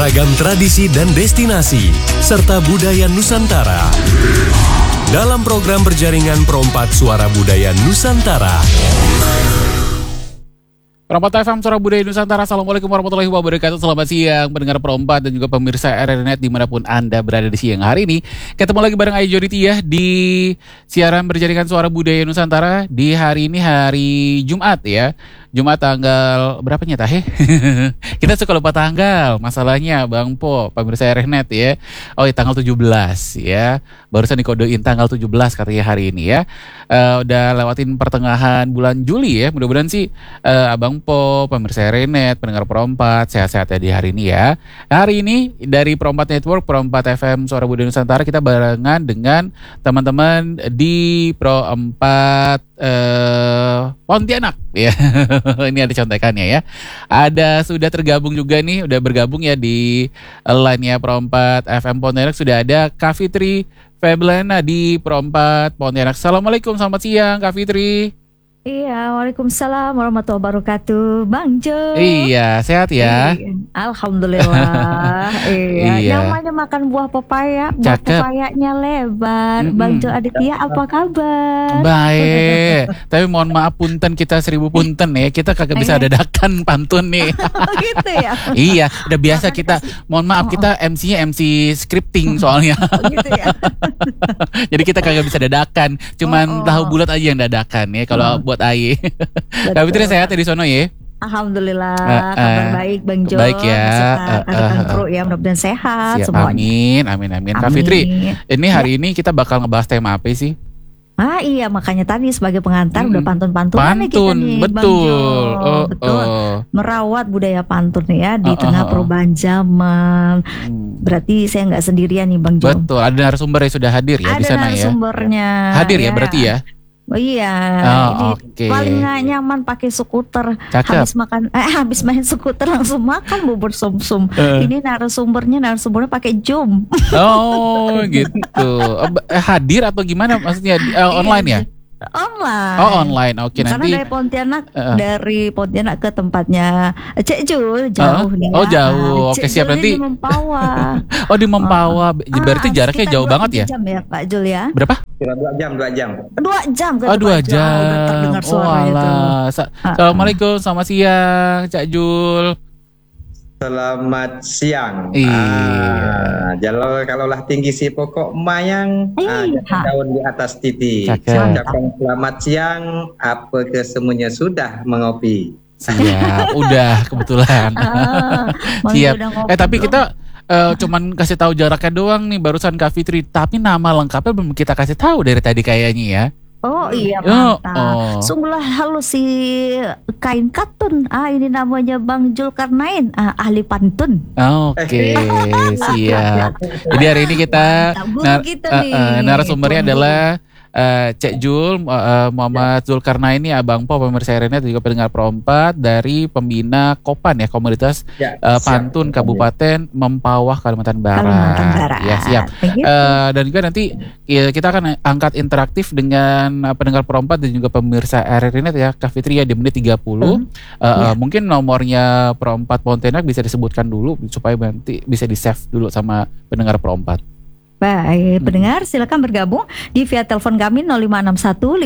beragam tradisi dan destinasi, serta budaya Nusantara. Dalam program berjaringan Perompat Suara Budaya Nusantara. Perompat FM Suara Budaya Nusantara. Assalamualaikum warahmatullahi wabarakatuh. Selamat siang pendengar Perompat dan juga pemirsa RRI Net dimanapun Anda berada di siang hari ini. Ketemu lagi bareng Ayu Joditiyah di siaran berjaringan Suara Budaya Nusantara di hari ini, hari Jumat ya. Jumat tanggal berapanya Tah? Kita suka lupa tanggal. Masalahnya Bang Po, pemirsa RRI Net ya. Oh ya, tanggal 17 ya. Barusan dikodein tanggal 17 katanya hari ini ya. Udah lewatin pertengahan bulan Juli ya. Mudah-mudahan sih Abang Po, pemirsa RRI Net, pendengar Perompat sehat-sehat ya di hari ini ya. Hari ini dari Perompat Network, Perompat FM Suara Budaya Nusantara, kita barengan dengan teman-teman di Perompat Pontianak ya. Ini ada contekannya ya. Ada sudah tergabung juga nih, udah bergabung ya di line ya Perompat FM Pontianak. Sudah ada Kak Fitri Feblana di Perompat Pontianak. Assalamualaikum, selamat siang Kak Fitri. Iya, waalaikumsalam warahmatullahi wabarakatuh, Bang Jo. Iya, sehat ya. Alhamdulillah. Iya. Namanya makan buah pepaya, buah pepayanya lebar. Bang Jo Aditya, apa kabar? Baik. Tapi mohon maaf punten, kita 1000 punten ya. Kita kagak bisa dadakan pantun nih. Gitu ya. Iya, udah biasa kita. Mohon maaf, kita MC-nya MC scripting soalnya. Gitu ya. Jadi kita kagak bisa dadakan. Cuman tahu bulat aja yang dadakan ya. Kalau buat Aye. Kak Fitri sehat ya di sono ya? Alhamdulillah, kabar baik Bang Jo. Baik ya. Kru ya, mudah-mudahan sehat semuanya. Amin. Kak Fitri, ini hari ini kita bakal ngebahas tema apa sih? Iya, makanya tadi sebagai pengantar udah pantun-pantunan kita nih, betul. Bang Jo. Betul. Merawat budaya pantun ya di tengah perubahan zaman. Berarti saya nggak sendirian nih Bang Jo. Betul, ada narasumber yang sudah hadir ya di sana ya. Ada narasumbernya. Hadir ya berarti ya. Oh iya, ini paling gak nyaman pakai skuter. Habis main skuter langsung makan bubur sumsum. Ini narasumbernya pakai Zoom. Oh gitu. Hadir atau gimana maksudnya online ya? Online. Oh online, oke. Nanti dari Pontianak ke tempatnya Cek Jul jauh nih. Oh jauh, oke siap nanti. Di Mempawah. Oh di Mempawah, berarti jaraknya jauh banget ya? 2 jam ya Pak Jul ya? Berapa? Kira 2 jam. 2 jam. Oh 2 jam. Udah terdengar suaranya tuh. Assalamualaikum, selamat siang Cak Jul. Selamat siang. Kalaulah tinggi si pokok mayang, daun di atas titi. Ucapkan selamat siang. Apa kesemuanya sudah mengopi? Siap, udah kebetulan. Siap. Tapi kita cuman kasih tahu jaraknya doang nih barusan Kak Fitri. Tapi nama lengkapnya belum kita kasih tahu dari tadi kayaknya ya. Oh iya mantap. Sungguhlah halus si kain katun. Ini namanya Bang Zulkarnain, ahli pantun. Oke, siap. Jadi hari ini kita narasumbernya adalah Cek Jul, Muhammad Zulkarnain ini Abang Po, pemirsa RRI Net juga pendengar Perompat dari pembina Kopan ya, komunitas pantun Kabupaten Mempawah Kalimantan Barat. Ya siap. Dan juga nanti kita akan angkat interaktif dengan pendengar Perompat dan juga pemirsa RRI Net ya, Kak Fitri ya, di menit 30. Mungkin nomornya Perompat Pontianak bisa disebutkan dulu supaya nanti bisa di save dulu sama pendengar Perompat. Baik, pendengar silakan bergabung di via telepon kami 0561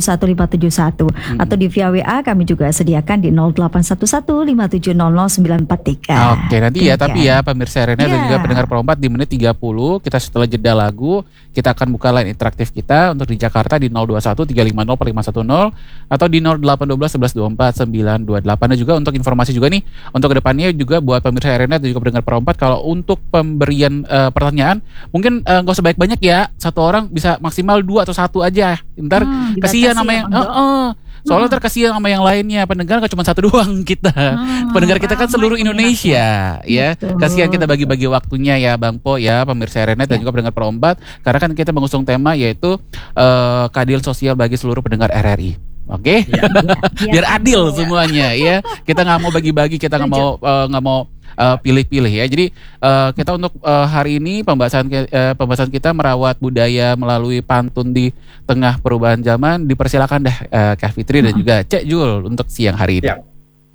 571 571 atau di via WA kami juga sediakan di 0811 5700943. Oke, nanti ya tapi ya pemirsa RRI Net dan juga pendengar Perompat di menit 30 kita setelah jeda lagu kita akan buka line interaktif kita untuk di Jakarta di 021 350 4510 atau di 0812 1124 928. Dan juga untuk informasi juga nih untuk kedepannya juga buat pemirsa RRI Net dan juga pendengar Perompat, kalau untuk pemberian pertanyaan mungkin gak usah banyak ya, satu orang bisa maksimal 2 atau 1 aja. Ntar kasihan sama yang soalnya ntar kasihan sama yang lainnya. Pendengar gak cuma 1 doang kita. Pendengar kita kan seluruh Indonesia ya. Kasihan kita bagi-bagi waktunya ya Bang Po ya, pemirsa RRI Net dan juga pendengar Perompat. Karena kan kita mengusung tema yaitu keadilan sosial bagi seluruh pendengar RRI. Oke, biar adil semuanya ya. Kita nggak mau bagi-bagi, kita nggak mau pilih-pilih ya. Jadi kita untuk hari ini pembahasan kita merawat budaya melalui pantun di tengah perubahan zaman. Dipersilakan deh Kak Fitri dan juga Cek Jul untuk siang hari ini.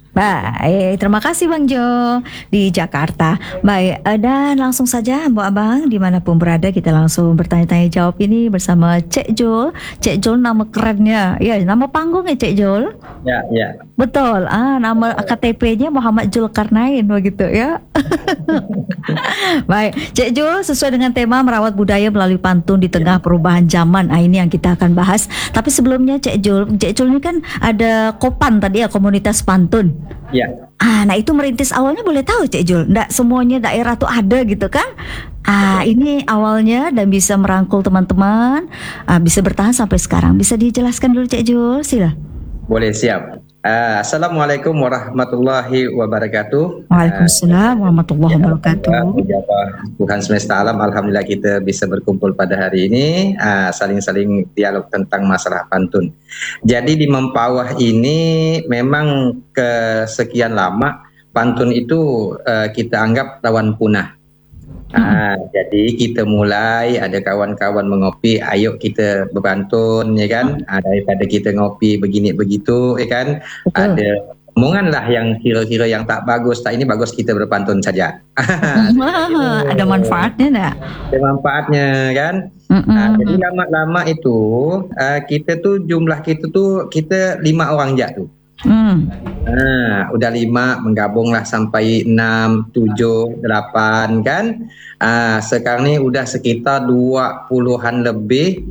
Baik, terima kasih Bang Jo di Jakarta. Baik, dan langsung saja Mbak Abang dimanapun berada kita langsung bertanya-tanya jawab ini bersama Cek Jul. Cek Jul nama kerennya, ya nama panggungnya Cek Jul. Ya. Betul, nama KTP-nya Muhammad Julkarnain begitu ya. Baik, Cek Jul sesuai dengan tema merawat budaya melalui pantun di tengah perubahan zaman. Ini yang kita akan bahas. Tapi sebelumnya Cek Jul ini kan ada Kopan tadi ya, komunitas pantun. Ya. Nah itu merintis awalnya boleh tahu Cek Jul, nggak semuanya daerah tuh ada gitu kan? Ini awalnya dan bisa merangkul teman-teman, bisa bertahan sampai sekarang. Bisa dijelaskan dulu Cek Jul, sila. Boleh, siap. Assalamualaikum warahmatullahi wabarakatuh. Waalaikumsalam warahmatullahi wabarakatuh. Tuhan semesta alam, alhamdulillah kita bisa berkumpul pada hari ini, saling-saling dialog tentang masalah pantun. Jadi di Mempawah ini memang kesekian lama pantun itu kita anggap rawan punah. Jadi kita mulai ada kawan-kawan mengopi, ayo kita berpantun ya kan, daripada kita ngopi begini begitu ya kan. Betul. Ada omongan lah yang kira-kira yang tak bagus, tak ini bagus kita berpantun saja. Ada manfaatnya enggak? Ada manfaatnya kan. Jadi lama-lama itu kita tuh jumlah kita 5 orang aja tuh. Udah 5 menggabunglah sampai 6, 7, 8 kan. Sekarang ini udah sekitar 20-an lebih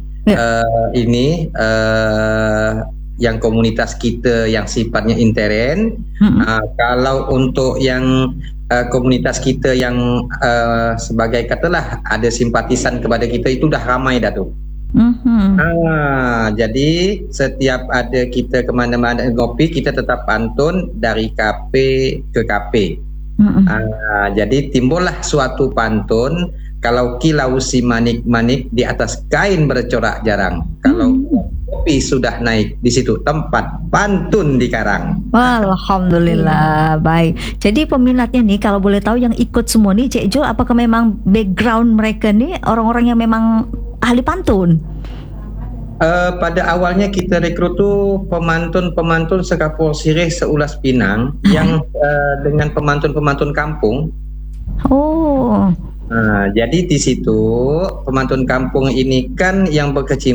yang komunitas kita yang sifatnya intern. Kalau untuk yang komunitas kita yang sebagai katalah ada simpatisan kepada kita itu udah ramai dah tuh. Jadi setiap ada kita kemana-mana ngopi, kita tetap pantun dari KP ke KP. Jadi timbullah suatu pantun, kalau kilau si manik-manik di atas kain bercorak jarang. Kalau kopi sudah naik, di situ tempat pantun di karang. Alhamdulillah, baik. Jadi peminatnya nih kalau boleh tahu yang ikut semua nih Cek Jul, apakah memang background mereka nih orang-orang yang memang ahli pantun? Pada awalnya kita rekrut tuh pemantun sekapur sirih seulas Pinang yang dengan pemantun kampung. Jadi di situ pemantun kampung ini kan yang berkecimpung